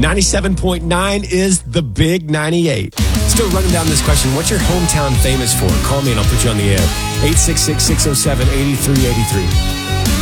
97.9 is the Big 98. Still running down this question. What's your hometown famous for? Call me and I'll put you on the air. 866-607-8383.